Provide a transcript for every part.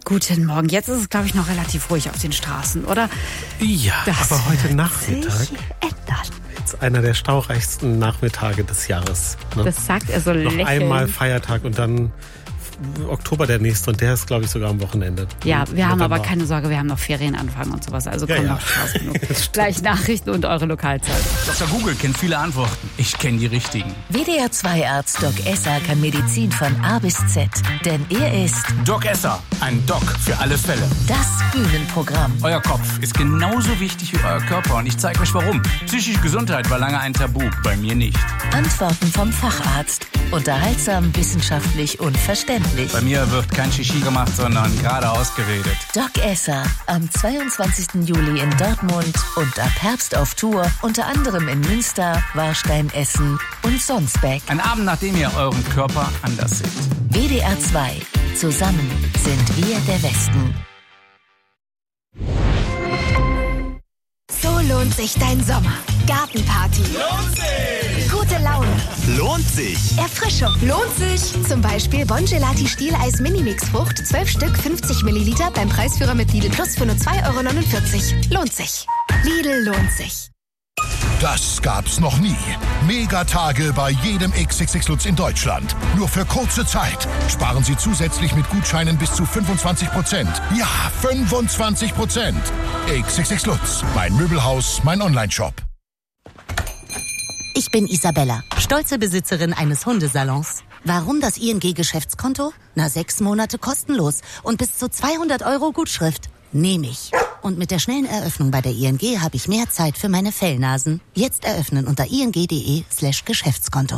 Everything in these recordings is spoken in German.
Guten Morgen. Jetzt ist es, glaube ich, noch relativ ruhig auf den Straßen, oder? Ja, das aber heute Nachmittag ändern. ist einer der staureichsten Nachmittage des Jahres. Ne? Das sagt er so lächelnd. Noch einmal Feiertag und dann Oktober der nächste und der ist, glaube ich, sogar am Wochenende. Ja, wir haben aber keine Sorge, wir haben noch Ferienanfang und sowas, also kommen noch Spaß genug. Gleich Nachrichten und eure Lokalzeit. Dr. Google kennt viele Antworten. Ich kenne die richtigen. WDR-2-Arzt Doc Esser kann Medizin von A bis Z, denn er ist Doc Esser, ein Doc für alle Fälle. das Bühnenprogramm. Euer Kopf ist genauso wichtig wie euer Körper und ich zeige euch warum. Psychische Gesundheit war lange ein Tabu, bei mir nicht. Antworten vom Facharzt. Unterhaltsam, wissenschaftlich und verständlich. Bei mir wird kein Shishi gemacht, sondern geradeaus geredet. Doc Esser am 22. Juli in Dortmund und ab Herbst auf Tour, unter anderem in Münster, Warstein, Essen und Sonsbeck. Ein Abend, nachdem ihr euren Körper anders seht. WDR 2. Zusammen sind wir der Westen. So lohnt sich dein Sommer. Gartenparty. Lohnt sich! Gute Laune. Lohnt sich! Erfrischung. Lohnt sich. Zum Beispiel Bongelati Stieleis Minimix Frucht, 12 Stück, 50 Milliliter beim Preisführer mit Lidl Plus für nur 2,49 €. Lohnt sich. Lidl lohnt sich. Das gab's noch nie. Megatage bei jedem XXX Lutz in Deutschland. Nur für kurze Zeit. Sparen Sie zusätzlich mit Gutscheinen bis zu 25%. Ja, 25%. XXX Lutz. Mein Möbelhaus, mein Onlineshop. Ich bin Isabella, stolze Besitzerin eines Hundesalons. Warum das ING-Geschäftskonto? 6 Monate kostenlos und bis zu 200 € Gutschrift. Nehme ich. Und mit der schnellen Eröffnung bei der ING habe ich mehr Zeit für meine Fellnasen. Jetzt eröffnen unter ing.de/Geschäftskonto.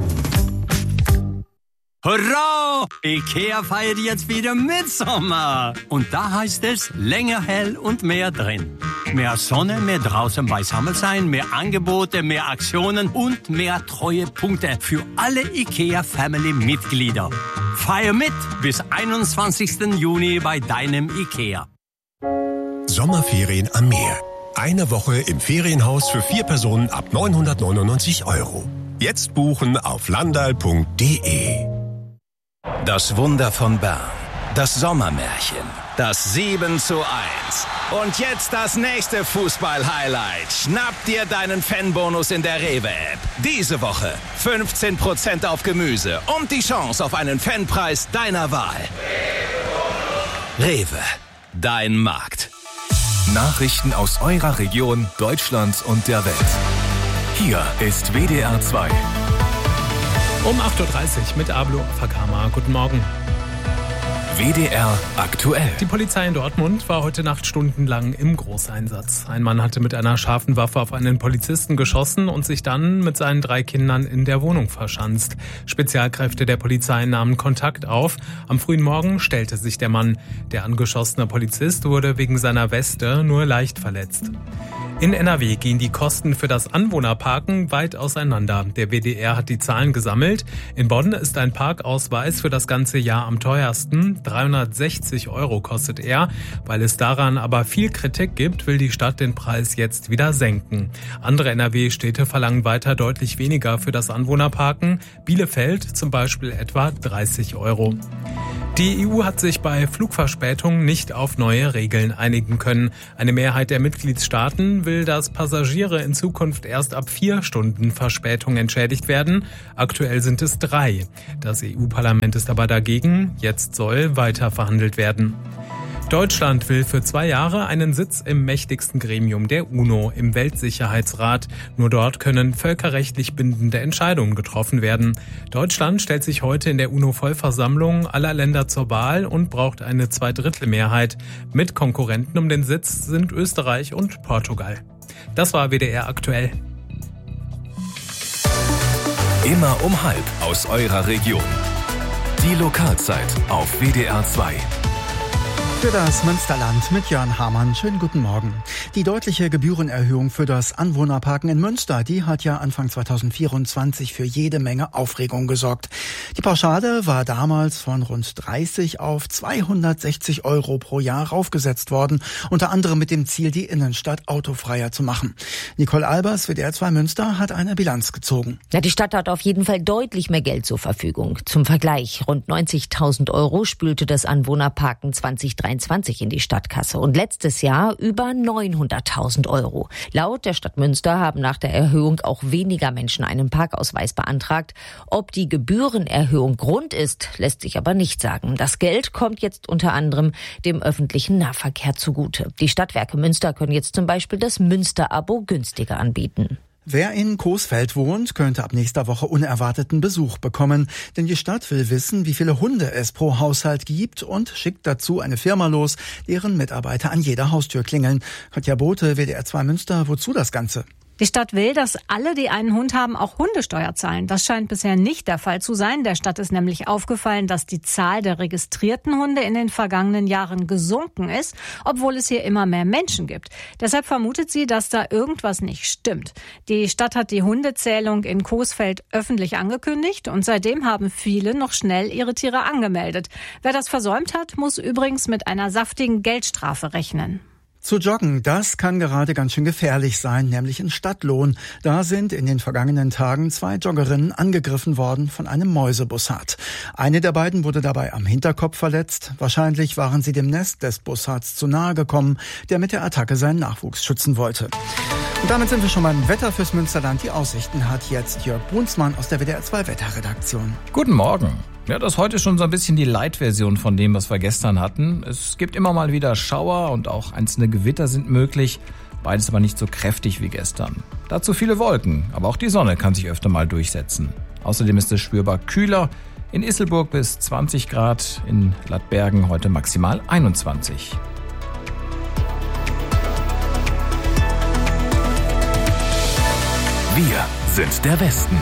Hurra! IKEA feiert jetzt wieder Mitsommer. Und da heißt es länger hell und mehr drin. Mehr Sonne, mehr draußen beisammen sein, mehr Angebote, mehr Aktionen und mehr Treuepunkte für alle IKEA-Family-Mitglieder. Feier mit bis 21. Juni bei deinem IKEA. Sommerferien am Meer. Eine Woche im Ferienhaus für 4 Personen ab 999 €. Jetzt buchen auf landal.de. Das Wunder von Bern. Das Sommermärchen. Das 7:1. Und jetzt das nächste Fußball-Highlight. Schnapp dir deinen Fanbonus in der Rewe-App. Diese Woche 15% auf Gemüse und die Chance auf einen Fanpreis deiner Wahl. Rewe. Dein Markt. Nachrichten aus eurer Region, Deutschland und der Welt. Hier ist WDR 2. Um 8.30 Uhr mit Ablo Fakama. Guten Morgen. WDR aktuell. Die Polizei in Dortmund war heute Nacht stundenlang im Großeinsatz. Ein Mann hatte mit einer scharfen Waffe auf einen Polizisten geschossen und sich dann mit seinen 3 Kindern in der Wohnung verschanzt. Spezialkräfte der Polizei nahmen Kontakt auf. Am frühen Morgen stellte sich der Mann. Der angeschossene Polizist wurde wegen seiner Weste nur leicht verletzt. In NRW gehen die Kosten für das Anwohnerparken weit auseinander. Der WDR hat die Zahlen gesammelt. In Bonn ist ein Parkausweis für das ganze Jahr am teuersten. 360 € kostet er. Weil es daran aber viel Kritik gibt, will die Stadt den Preis jetzt wieder senken. Andere NRW-Städte verlangen weiter deutlich weniger für das Anwohnerparken. Bielefeld zum Beispiel etwa 30 €. Die EU hat sich bei Flugverspätungen nicht auf neue Regeln einigen können. Eine Mehrheit der Mitgliedstaaten will, dass Passagiere in Zukunft erst ab 4 Stunden Verspätung entschädigt werden. Aktuell sind es 3. Das EU-Parlament ist aber dagegen. Jetzt soll weiter verhandelt werden. Deutschland will für 2 Jahre einen Sitz im mächtigsten Gremium der UNO, im Weltsicherheitsrat. Nur dort können völkerrechtlich bindende Entscheidungen getroffen werden. Deutschland stellt sich heute in der UNO-Vollversammlung aller Länder zur Wahl und braucht eine 2/3-Mehrheit. Mit Konkurrenten um den Sitz sind Österreich und Portugal. Das war WDR aktuell. Immer um 12 aus eurer Region. Die Lokalzeit auf WDR 2. Für das Münsterland mit Jörn Hamann. Schönen guten Morgen. Die deutliche Gebührenerhöhung für das Anwohnerparken in Münster, die hat ja Anfang 2024 für jede Menge Aufregung gesorgt. Die Pauschale war damals von rund 30 auf 260 € pro Jahr raufgesetzt worden, unter anderem mit dem Ziel, die Innenstadt autofreier zu machen. Nicole Albers, WDR 2 Münster, hat eine Bilanz gezogen. Ja, die Stadt hat auf jeden Fall deutlich mehr Geld zur Verfügung. Zum Vergleich, rund 90.000 € spülte das Anwohnerparken 2023 in die Stadtkasse und letztes Jahr über 900.000 €. Laut der Stadt Münster haben nach der Erhöhung auch weniger Menschen einen Parkausweis beantragt. Ob die Gebührenerhöhung Grund ist, lässt sich aber nicht sagen. Das Geld kommt jetzt unter anderem dem öffentlichen Nahverkehr zugute. Die Stadtwerke Münster können jetzt zum Beispiel das Münster-Abo günstiger anbieten. Wer in Coesfeld wohnt, könnte ab nächster Woche unerwarteten Besuch bekommen. Denn die Stadt will wissen, wie viele Hunde es pro Haushalt gibt und schickt dazu eine Firma los, deren Mitarbeiter an jeder Haustür klingeln. Katja Bote, WDR 2 Münster, wozu das Ganze? Die Stadt will, dass alle, die einen Hund haben, auch Hundesteuer zahlen. Das scheint bisher nicht der Fall zu sein. Der Stadt ist nämlich aufgefallen, dass die Zahl der registrierten Hunde in den vergangenen Jahren gesunken ist, obwohl es hier immer mehr Menschen gibt. Deshalb vermutet sie, dass da irgendwas nicht stimmt. Die Stadt hat die Hundezählung in Coesfeld öffentlich angekündigt und seitdem haben viele noch schnell ihre Tiere angemeldet. Wer das versäumt hat, muss übrigens mit einer saftigen Geldstrafe rechnen. Zu joggen, das kann gerade ganz schön gefährlich sein, nämlich in Stadtlohn. Da sind in den vergangenen Tagen 2 Joggerinnen angegriffen worden von einem Mäusebussard. Eine der beiden wurde dabei am Hinterkopf verletzt. Wahrscheinlich waren sie dem Nest des Bussards zu nahe gekommen, der mit der Attacke seinen Nachwuchs schützen wollte. Und damit sind wir schon beim Wetter fürs Münsterland. Die Aussichten hat jetzt Jörg Brunsmann aus der WDR 2 Wetterredaktion. Guten Morgen. Ja, das ist heute schon so ein bisschen die Light-Version von dem, was wir gestern hatten. Es gibt immer mal wieder Schauer und auch einzelne Gewitter sind möglich. Beides aber nicht so kräftig wie gestern. Dazu viele Wolken, aber auch die Sonne kann sich öfter mal durchsetzen. Außerdem ist es spürbar kühler. In Isselburg bis 20 Grad, in Lattbergen heute maximal 21. Wir sind der Westen.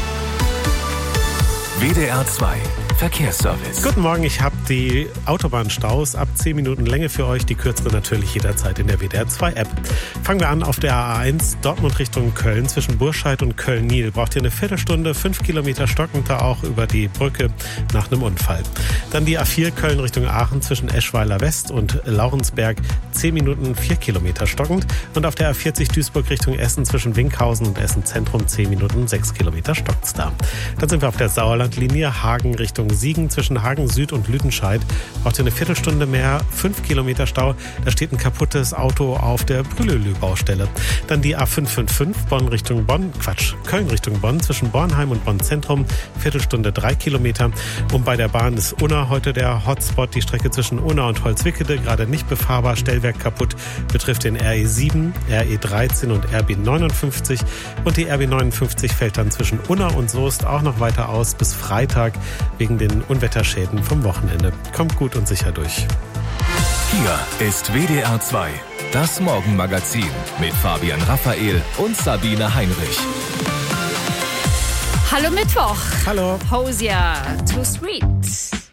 WDR 2 Verkehrsservice. Guten Morgen, ich habe die Autobahnstaus ab 10 Minuten Länge für euch, die kürzere natürlich jederzeit in der WDR 2 App. Fangen wir an auf der A1 Dortmund Richtung Köln zwischen Burscheid und Köln-Niel. Braucht ihr eine Viertelstunde, 5 Kilometer stockend da auch über die Brücke nach einem Unfall. Dann die A4 Köln Richtung Aachen zwischen Eschweiler West und Laurensberg 10 Minuten, 4 Kilometer stockend. Und auf der A40 Duisburg Richtung Essen zwischen Winkhausen und Essen Zentrum 10 Minuten, 6 Kilometer stockt's da. Dann sind wir auf der Sauerlandlinie Hagen Richtung Siegen zwischen Hagen Süd und Lüdenscheid. Braucht ihr eine Viertelstunde mehr, 5 Kilometer Stau. Da steht ein kaputtes Auto auf der Brühlelü-Baustelle. Dann die A555 Köln Richtung Bonn zwischen Bornheim und Bonn Zentrum. Viertelstunde 3 Kilometer. Und bei der Bahn ist Unna heute der Hotspot. Die Strecke zwischen Unna und Holzwickede gerade nicht befahrbar. Stellwerk kaputt. Betrifft den RE7, RE13 und RB59. Und die RB59 fällt dann zwischen Unna und Soest auch noch weiter aus bis Freitag wegen den Unwetterschäden vom Wochenende. Kommt gut und sicher durch. Hier ist WDR 2, das Morgenmagazin mit Fabian Raphael und Sabine Heinrich. Hallo Mittwoch. Hallo. Hosier, Too Sweet.